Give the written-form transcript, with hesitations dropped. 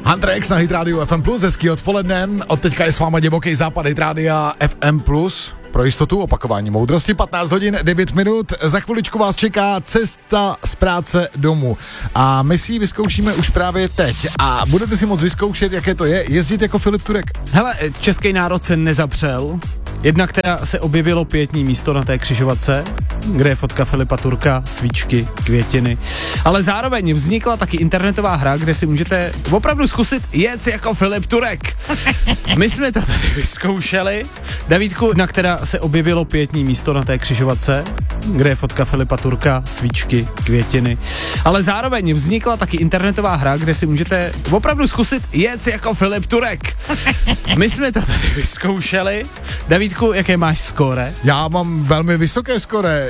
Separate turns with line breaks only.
Andrex na Hit Radio FM+, hezký odpoledne. Od teďka je s váma divoký západ Hit Radio FM+. Pro jistotu opakování moudrosti, 15 hodin 9 minut. Za chviličku vás čeká cesta z práce domů. A my si ji vyzkoušíme už právě teď. A budete si moct vyzkoušet, jaké to je jezdit jako Filip Turek.
Hele, český národ se nezapřel. Jednak teda se objevilo pietní místo na té křižovatce, kde je fotka Filipa Turka, svíčky, květiny. Ale zároveň vznikla taky internetová hra, kde si můžete opravdu zkusit jet jako Filip Turek. My jsme to tady vyzkoušeli. Davídku, jednak teda se objevilo pietní místo na té křižovatce, kde je fotka Filipa Turka, svíčky, květiny. Ale zároveň vznikla taky internetová hra, kde si můžete opravdu zkusit jet jako Filip Turek. My jsme to tady vyzkoušeli. Davídku, jaké máš skóre?
Já mám velmi vysoké skóre.